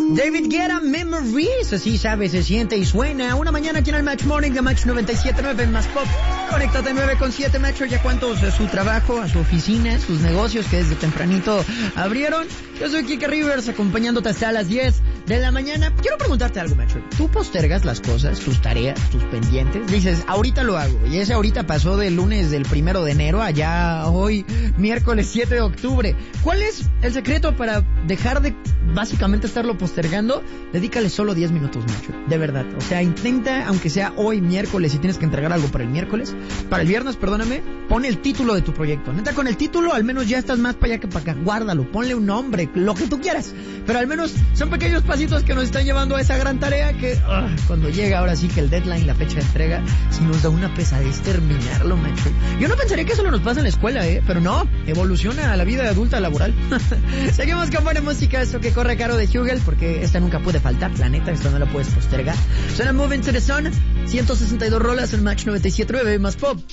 David Guetta, Memories, así sabe, se siente y suena. Una mañana aquí en el Match Morning de Match 97.9 Más Pop. Conéctate 9.7 Metro, ya cuántos a su trabajo, a su oficina, sus negocios que desde tempranito abrieron. Yo soy Kike Rivers, acompañándote hasta las 10 de la mañana. Quiero preguntarte algo, Metro. ¿Tú postergas las cosas, tus tareas, tus pendientes? Dices, ahorita lo hago. Y ese ahorita pasó del lunes del 1 de enero allá hoy, miércoles 7 de octubre. ¿Cuál es el secreto para dejar de básicamente estarlo postergando? Dedícale solo 10 minutos, Metro. De verdad. O sea, intenta, aunque sea hoy miércoles, si tienes que entregar algo para el miércoles, para el viernes, perdóname, pon el título de tu proyecto. Neta, con el título al menos ya estás más para allá que para acá. Guárdalo, ponle un nombre, lo que tú quieras. Pero al menos son pequeños pasitos que nos están llevando a esa gran tarea que cuando llega ahora sí que el deadline, la fecha de entrega, si nos da una pesadez terminarlo, Metro. Yo no pensaría que eso nos pasa en la escuela, pero no, evoluciona a la vida adulta laboral. Seguimos con buena música, eso que corre a cargo de Hugel, porque esta nunca puede faltar, la neta, esta no la puedes postergar. Suena Moving to the Sun, 162 rolas en Match 97.9 Más Pop.